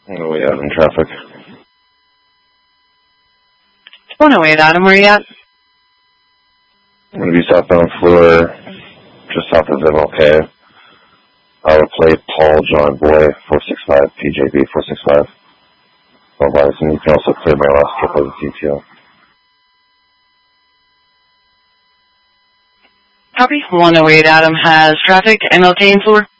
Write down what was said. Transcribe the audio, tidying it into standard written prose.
108 Adam traffic. 108 Adam, where are you at? I'm going to be southbound Fleur, just south of MLK. Our plate, Paul John Boy, 465, PJB 465. Otherwise, and you can also clear my last trip as a CTO. Copy. 108 Adam has traffic, MLK and Fleur.